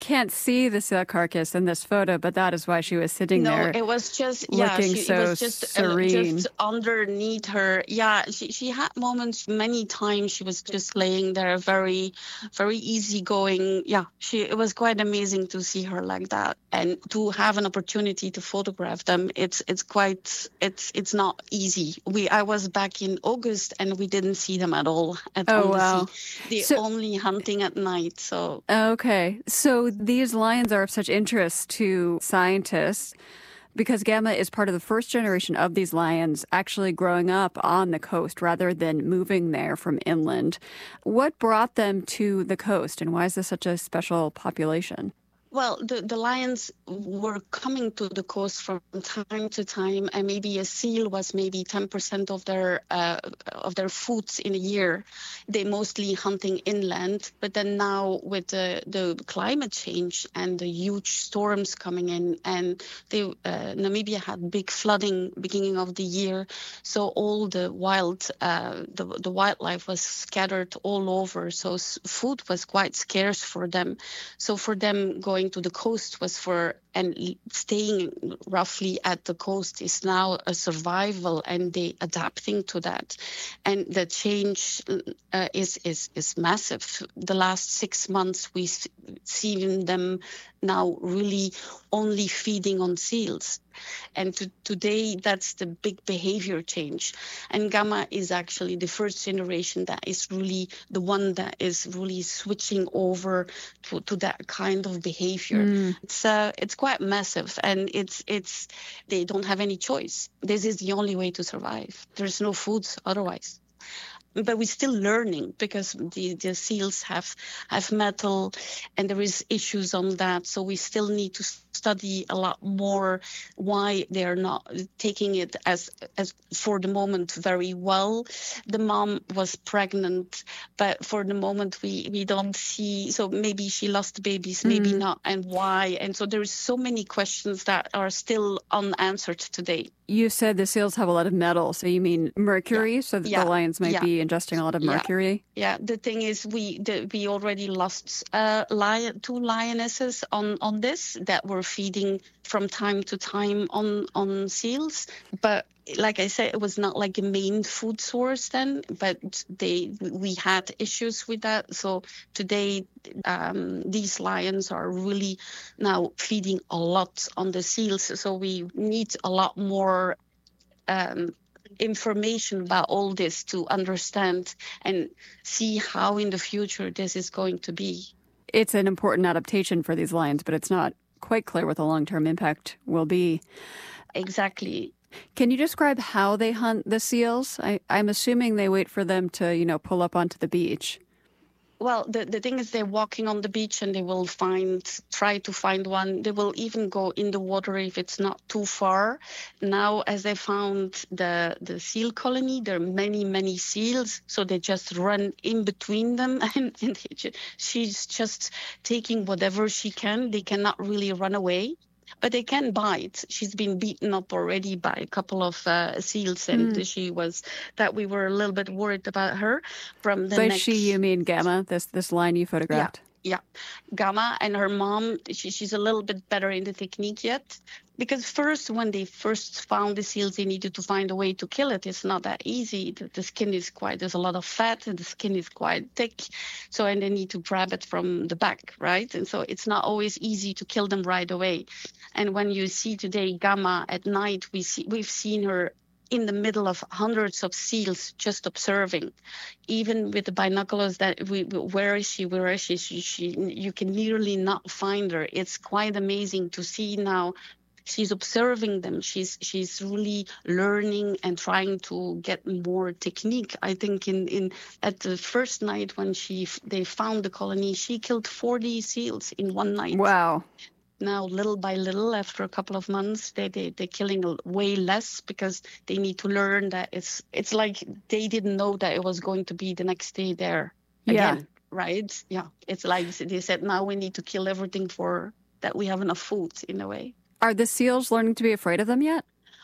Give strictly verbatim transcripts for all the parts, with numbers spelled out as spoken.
can't see the seal carcass in this photo, but that is why she was sitting No, there it was just yeah, looking she it so was just uh, serene. just underneath her. Yeah, she she had moments many times she was just laying there, very very easygoing. Yeah, she it was quite amazing to see her like that and to have an opportunity to photograph them. It's it's quite it's it's not easy. We I was back in August and we didn't see them at all at Oh, on the sea. wow. They So, only hunting at night. So okay. So these lions are of such interest to scientists because Gamma is part of the first generation of these lions actually growing up on the coast rather than moving there from inland. What brought them to the coast, and why is this such a special population? Well, the, the lions were coming to the coast from time to time, and maybe a seal was maybe ten percent of their uh, of their foods in a year. They mostly hunting inland, but then now with the, the climate change and the huge storms coming in, and they uh, Namibia had big flooding beginning of the year, so all the wild uh, the the wildlife was scattered all over. So food was quite scarce for them. So for them going to the coast was for and staying roughly at the coast is now a survival, and they adapting to that, and the change uh, is is is massive. The last six months we've seen them now really only feeding on seals, and to, today that's the big behavior change. And Gamma is actually the first generation that is really the one that is really switching over to, to that kind of behavior. Mm. It's uh, it's quite massive, and it's it's they don't have any choice. This is the only way to survive. There's no food otherwise. But we're still learning because the, the seals have have metal and there is issues on that. So we still need to study a lot more why they're not taking it as as for the moment very well. The mom was pregnant, but for the moment we, we don't see. So maybe she lost babies, maybe mm. not, and why. And so there's so many questions that are still unanswered today. You said the seals have a lot of metal, so you mean mercury? Yeah. So that yeah. the lions might yeah. be ingesting a lot of mercury? Yeah, yeah. The thing is we the, we already lost uh, lion, two lionesses on, on this that were feeding from time to time on, on seals. But like I said, it was not like a main food source then, but they we had issues with that. So today um, these lions are really now feeding a lot on the seals. So we need a lot more um, information about all this to understand and see how in the future this is going to be. It's an important adaptation for these lions, but it's not quite clear what the long-term impact will be. Exactly. Can you describe how they hunt the seals? I, I'm assuming they wait for them to, you know, pull up onto the beach. Well, the, the thing is they're walking on the beach and they will find, try to find one. They will even go in the water if it's not too far. Now, as they found the, the seal colony, there are many, many seals. So they just run in between them and, and just, she's just taking whatever she can. They cannot really run away. But they can bite. She's been beaten up already by a couple of uh, seals, and mm. she was that we were a little bit worried about her. From the by next... she, you mean Gamma? This this line you photographed? Yeah, yeah. Gamma and her mom. She, she's a little bit better in the technique yet, because first when they first found the seals, they needed to find a way to kill it. It's not that easy. The, the skin is quite. There's a lot of fat, and the skin is quite thick. So and they need to grab it from the back, right? And so it's not always easy to kill them right away. And when you see today Gamma at night, we see we've seen her in the middle of hundreds of seals just observing, even with the binoculars that we, where is she, where is she, she, she, you can nearly not find her. It's quite amazing to see now. She's observing them. She's she's really learning and trying to get more technique. I think in, in at the first night when she they found the colony, she killed forty seals in one night. Wow. Now, little by little, after a couple of months, they, they, they're killing way less because they need to learn that it's it's like they didn't know that it was going to be the next day there again, yeah. right? Yeah, it's like they said, now we need to kill everything for that we have enough food in a way. Are the seals learning to be afraid of them yet?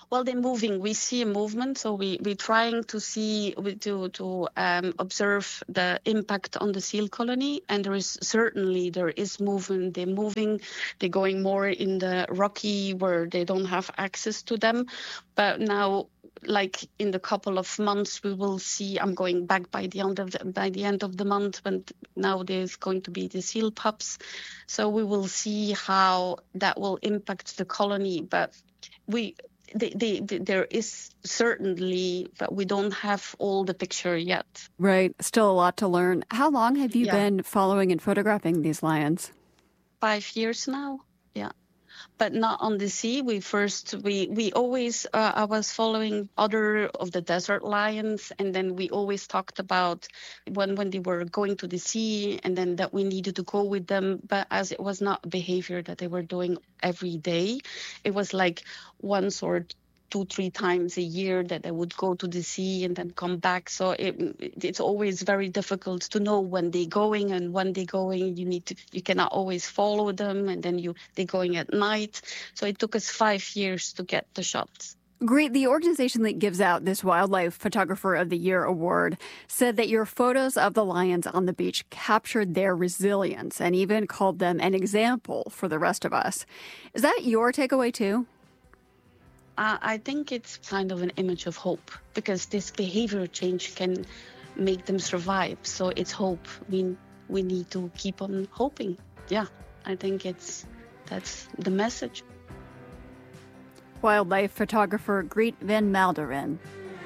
Well, they're moving. We see a movement, so we we're trying to see to to um, observe the impact on the seal colony, and there is certainly there is movement. They're moving. They're going more in the rocky where they don't have access to them. But now, like in the couple of months, we will see. I'm going back by the end of the, by the end of the month when now there's going to be the seal pups, so we will see how that will impact the colony. But we. They, they, they, there is certainly, but we don't have all the picture yet. Right. Still a lot to learn. How long have you Yeah. been following and photographing these lions? Five years now. Yeah. But not on the sea. We first, we, we always, uh, I was following other of the desert lions. And then we always talked about when, when they were going to the sea and then that we needed to go with them. But as it was not behavior that they were doing every day, it was like once or two, three times a year that they would go to the sea and then come back. So it, it's always very difficult to know when they're going and when they're going. You need to, you cannot always follow them, and then you they're going at night. So it took us five years to get the shots. Great. The organization that gives out this Wildlife Photographer of the Year award said that your photos of the lions on the beach captured their resilience and even called them an example for the rest of us. Is that your takeaway too? Uh, I think it's kind of an image of hope, because this behavior change can make them survive. So it's hope. We we need to keep on hoping. Yeah, I think it's that's the message. Wildlife photographer Greet van Malderen.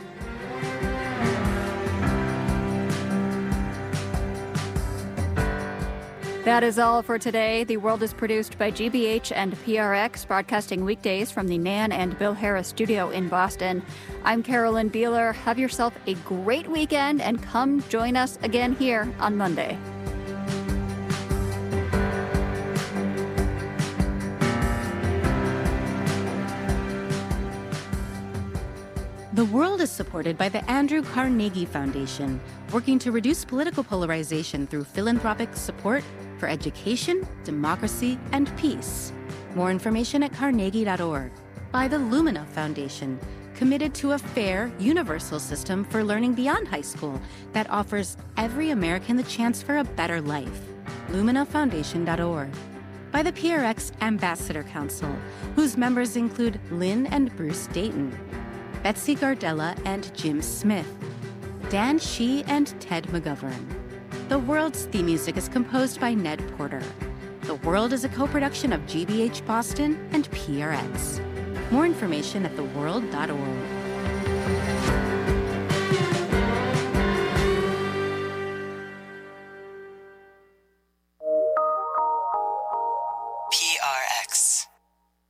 That is all for today. The World is produced by G B H and P R X, broadcasting weekdays from the Nan and Bill Harris studio in Boston. I'm Carolyn Beeler. Have yourself a great weekend and come join us again here on Monday. The World is supported by the Andrew Carnegie Foundation, working to reduce political polarization through philanthropic support for education, democracy, and peace. More information at carnegie dot org. By the Lumina Foundation, committed to a fair, universal system for learning beyond high school that offers every American the chance for a better life. lumina foundation dot org. By the P R X Ambassador Council, whose members include Lynn and Bruce Dayton, Betsy Gardella and Jim Smith, Dan Shee and Ted McGovern. The World's theme music is composed by Ned Porter. The World is a co-production of G B H Boston and P R X. More information at the world dot org. P R X.